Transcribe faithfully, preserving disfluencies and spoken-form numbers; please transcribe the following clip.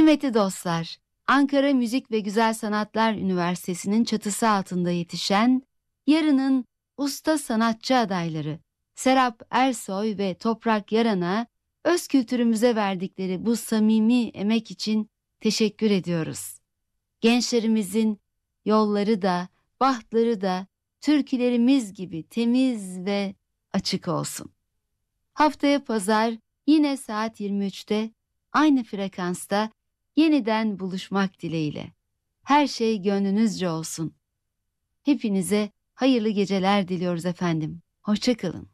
Kıymetli dostlar, Ankara Müzik ve Güzel Sanatlar Üniversitesi'nin çatısı altında yetişen yarının usta sanatçı adayları Serap Ersoy ve Toprak Yaran'a öz kültürümüze verdikleri bu samimi emek için teşekkür ediyoruz. Gençlerimizin yolları da, bahtları da türkülerimiz gibi temiz ve açık olsun. Haftaya pazar yine saat yirmi üçte aynı frekansta yeniden buluşmak dileğiyle. Her şey gönlünüzce olsun. Hepinize hayırlı geceler diliyoruz efendim. Hoşça kalın.